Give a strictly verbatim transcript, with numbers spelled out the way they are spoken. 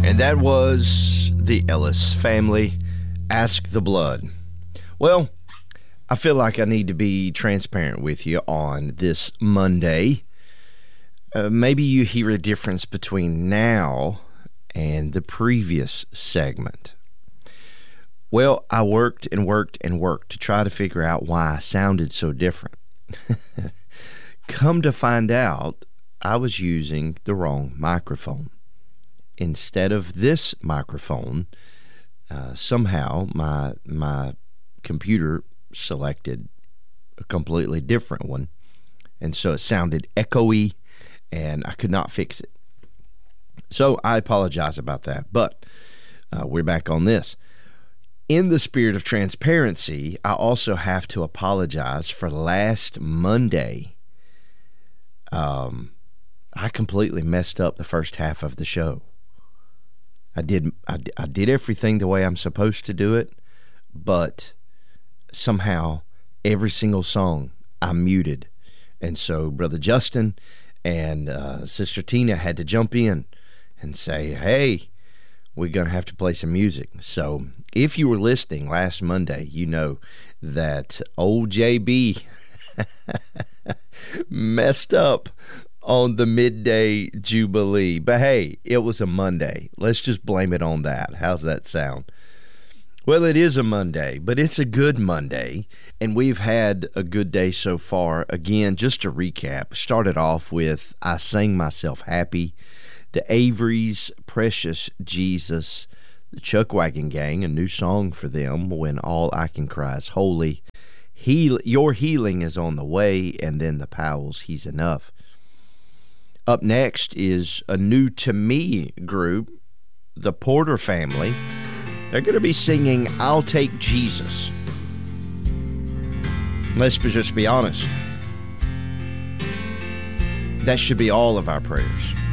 And that was the Ellis Family, Ask the Blood. Well, I feel like I need to be transparent with you on this Monday. Uh, maybe you hear a difference between now and the previous segment. Well, I worked and worked and worked to try to figure out why I sounded so different. Come to find out, I was using the wrong microphone. Instead of this microphone, uh, somehow my my computer selected a completely different one, and so it sounded echoey, and I could not fix it. So I apologize about that, but uh, we're back on this. In the spirit of transparency, I also have to apologize for last Monday. Um, I completely messed up the first half of the show. I did I, I did everything the way I'm supposed to do it, but somehow every single song I muted. And so Brother Justin and uh, Sister Tina had to jump in and say, hey, we're going to have to play some music. So if you were listening last Monday, you know that old J B messed up on the midday jubilee. But hey, it was a Monday. Let's just blame it on that. How's that sound? Well, it is a Monday, but it's a good Monday, and we've had a good day so far. Again, just to recap, started off with I Sang Myself Happy, the Averys, Precious Jesus, the Chuck Wagon Gang, a new song for them, When All I Can Cry Is Holy, Heal, Your Healing Is on the Way, and then the Powells, He's Enough. Up next is a new to me group, the Porter Family. They're going to be singing I'll Take Jesus. Let's just be honest. That should be all of our prayers.